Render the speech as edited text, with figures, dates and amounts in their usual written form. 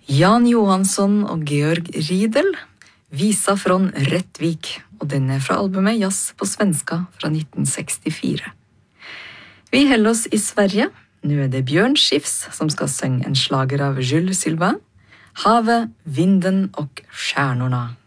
Jan Johansson og Georg Riedel, Visa från Rättvik, og den fra albumet Jazz på svenska fra 1964. Vi holder oss i Sverige. Nå det Bjørn Skifs som skal synge en slager av Jules Sylvain, Havet, vinden og stjärnorna.